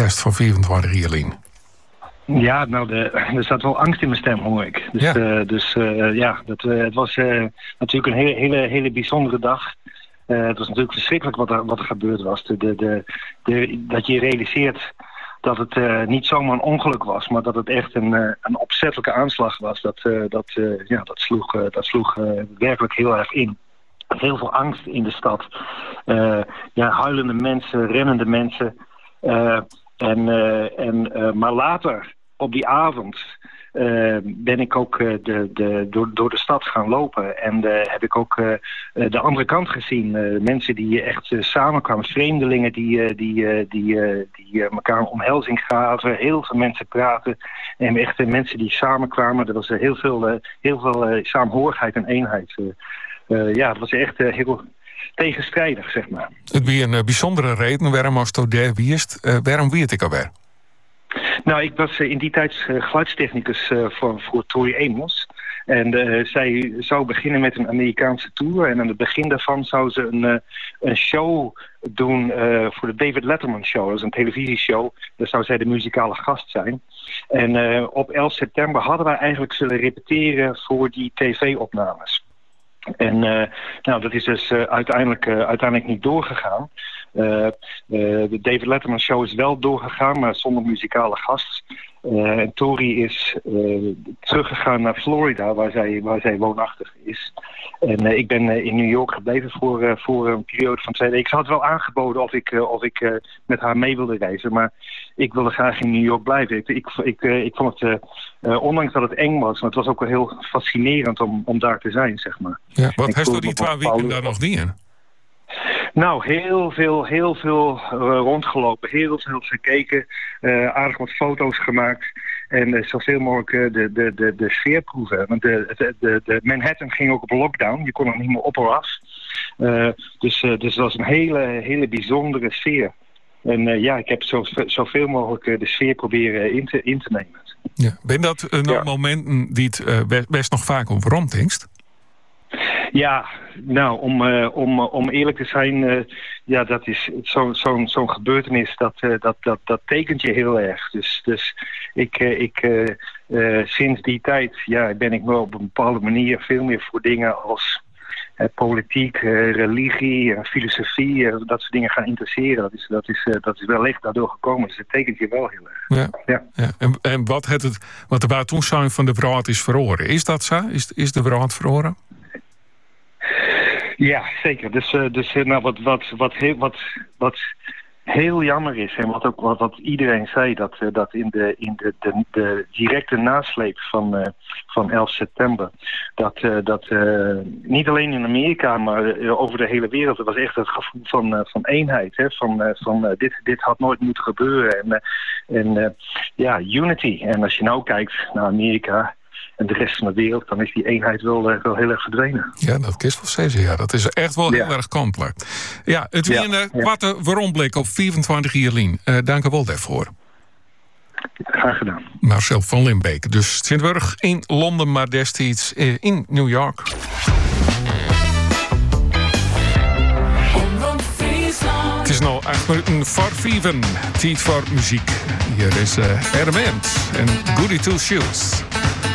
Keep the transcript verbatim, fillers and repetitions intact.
juist van vierentwintig Ierlien? Ja, nou, de, er zat wel angst in mijn stem, hoor ik. Dus ja, uh, dus, uh, ja dat, uh, het was uh, natuurlijk een hele, hele, hele bijzondere dag. Uh, het was natuurlijk verschrikkelijk wat er, wat er gebeurd was. De, de, de, de, dat je realiseert dat het uh, niet zomaar een ongeluk was, maar dat het echt een, uh, een opzettelijke aanslag was. Dat, uh, dat, uh, ja, dat sloeg, uh, dat sloeg uh, werkelijk heel erg in. Heel veel angst in de stad. Uh, ja, huilende mensen, rennende mensen. Uh, en, uh, en, uh, maar later, op die avond, uh, ben ik ook uh, de, de, door, door de stad gaan lopen. En uh, heb ik ook uh, de andere kant gezien. Uh, mensen die echt uh, samenkwamen. Vreemdelingen die, uh, die, uh, die, uh, die uh, elkaar een omhelzing gaven. Heel veel mensen praten. En echt uh, mensen die samenkwamen. Er was uh, heel veel, uh, heel veel uh, saamhorigheid en eenheid. Uh, uh, ja, het was echt uh, heel tegenstrijdig, zeg maar. Het was een uh, bijzondere reden waarom als het daar wist. Uh, waarom weet ik alweer? Nou, ik was uh, in die tijd uh, geluidstechnicus uh, voor, voor Tori Amos. En uh, zij zou beginnen met een Amerikaanse tour. En aan het begin daarvan zou ze een, uh, een show doen uh, voor de David Letterman Show. Dat is een televisieshow. Daar zou zij de muzikale gast zijn. En uh, op elf september hadden wij eigenlijk zullen repeteren voor die tv-opnames. En uh, nou, dat is dus uh, uiteindelijk, uh, uiteindelijk niet doorgegaan. Uh, uh, de David Letterman Show is wel doorgegaan, maar zonder muzikale gast. Uh, en Tori is uh, teruggegaan naar Florida, waar zij, waar zij woonachtig is. En uh, ik ben uh, in New York gebleven voor, uh, voor een periode van twee weken. Ze had wel aangeboden of ik, uh, of ik uh, met haar mee wilde reizen, maar ik wilde graag in New York blijven. Ik, ik, ik, uh, ik vond het, uh, uh, ondanks dat het eng was, maar het was ook wel heel fascinerend om, om daar te zijn, zeg maar. Ja, wat heeft u die twee weken daar nog niet in? Nou, heel veel, heel veel uh, rondgelopen, heel veel gekeken, uh, aardig wat foto's gemaakt en uh, zoveel mogelijk uh, de, de, de, de sfeer proeven. Want de, de, de, de Manhattan ging ook op lockdown, je kon er niet meer op of af. Uh, dus, uh, dus dat was een hele, hele bijzondere sfeer. En uh, ja, ik heb zo, zoveel mogelijk uh, de sfeer proberen in te, in te nemen. Ja. Ben dat uh, nog ja. momenten die het uh, best nog vaak om ronddenkst? Ja, nou, om, uh, om, om eerlijk te zijn, uh, ja, dat is zo'n zo'n zo'n gebeurtenis, dat, uh, dat, dat, dat tekent je heel erg. Dus, dus ik, uh, ik uh, uh, sinds die tijd ja, ben ik me op een bepaalde manier veel meer voor dingen als uh, politiek, uh, religie, uh, filosofie, uh, dat soort dingen gaan interesseren. Dat is, dat is, uh, dat is wellicht daardoor gekomen, dus het tekent je wel heel erg. Ja. Ja. Ja. En, en wat, het het, wat de waar toen zijn van de wraad is verloren, is dat zo? Is, is de wraad verloren? Ja, zeker. Dus, uh, dus uh, nou, wat, wat, wat, heel, wat, wat heel jammer is, en wat ook wat, wat iedereen zei, dat, uh, dat in, de, in de, de, de directe nasleep van, uh, van elf september, dat, uh, dat uh, niet alleen in Amerika, maar uh, over de hele wereld, het was echt het gevoel van, uh, van eenheid. Hè? Van, uh, van uh, dit, dit had nooit moeten gebeuren. En, uh, en uh, ja, unity. En als je nou kijkt naar Amerika en de rest van de wereld, dan is die eenheid wel, uh, wel heel erg verdwenen. Ja, dat is wel steeds. Ja, dat is echt wel ja. heel erg kantelijk. Ja, het was ja, een ja. kwarte waaromblik op vierentwintig Ierlien. Uh, dank u wel daarvoor. Graag gedaan. Marcel van Limbeek. Dus Sint-Wurg in Londen, maar destijds uh, in New York. Het is nu acht minuten voor vijven. Tijd voor muziek. Hier is uh, Hermens en Goody Two Shoes.